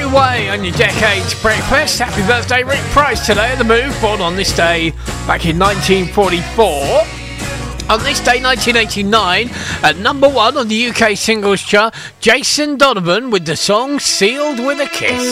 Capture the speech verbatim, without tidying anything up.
Way on your Decades Breakfast. Happy birthday, Rick Price, today at The Move, born on this day back in nineteen forty-four. On this day, nineteen eighty-nine, at number one on the U K singles chart, Jason Donovan with the song Sealed with a Kiss.